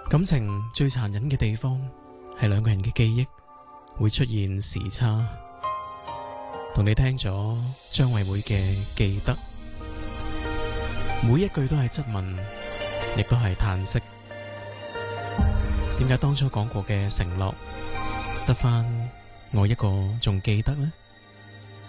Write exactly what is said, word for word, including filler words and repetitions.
感情最殘忍嘅地方係兩個人嘅記憶會出現時差。同你聽咗張惠妹嘅記得，每一句都係質問，亦都係嘆息。點解當初講過嘅承諾，得返我一個仲記得呢？